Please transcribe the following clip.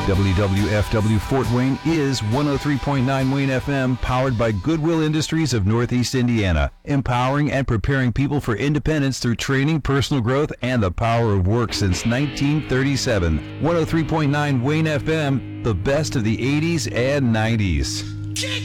WWFW Fort Wayne is 103.9 Wayne FM, powered by Goodwill Industries of Northeast Indiana, empowering and preparing people for independence through training, personal growth, and the power of work since 1937. 103.9 Wayne FM, the best of the 80s and 90s.